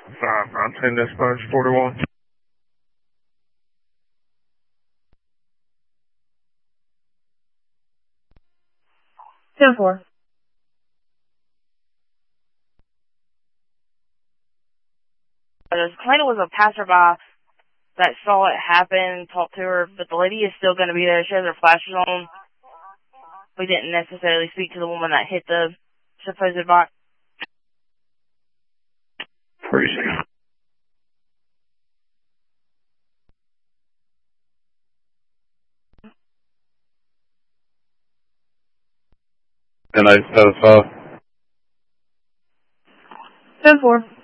519 dispatch 41. 10-4. The complainant was a passerby that saw it happen, talked to her, but the lady is still going to be there. She has her flashes on. We didn't necessarily speak to the woman that hit the supposed bike. Appreciate it. And 875. 10-4.